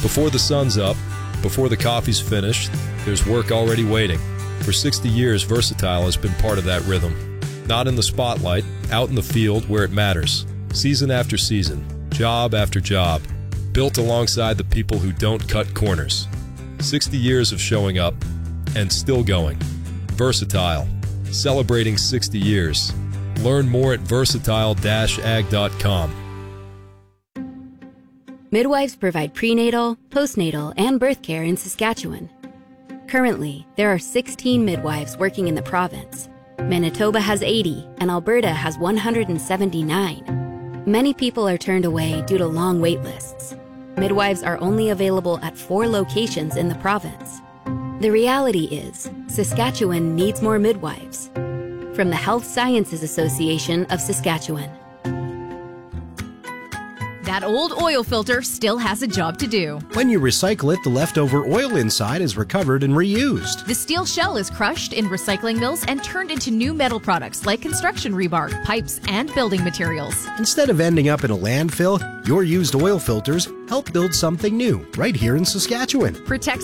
Before the sun's up, before the coffee's finished, there's work already waiting. For 60 years, Versatile has been part of that rhythm. Not in the spotlight, out in the field where it matters. Season after season, job after job, built alongside the people who don't cut corners. 60 years of showing up and still going. Versatile, celebrating 60 years. Learn more at versatile-ag.com. Midwives provide prenatal, postnatal, and birth care in Saskatchewan. Currently, there are 16 midwives working in the province. Manitoba has 80, and Alberta has 179. Many people are turned away due to long wait lists. Midwives are only available at 4 locations in the province. The reality is, Saskatchewan needs more midwives. From the Health Sciences Association of Saskatchewan. That old oil filter still has a job to do. When you recycle it, the leftover oil inside is recovered and reused. The steel shell is crushed in recycling mills and turned into new metal products like construction rebar, pipes, and building materials. Instead of ending up in a landfill, your used oil filters help build something new right here in Saskatchewan. Protect